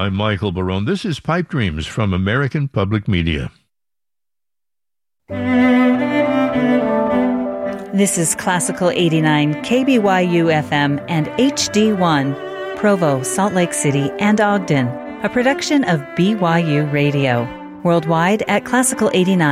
I'm Michael Barone. This is Pipe Dreams from American Public Media. This is Classical 89 KBYU FM and HD1, Provo, Salt Lake City, and Ogden, a production of BYU Radio. Worldwide at Classical 89.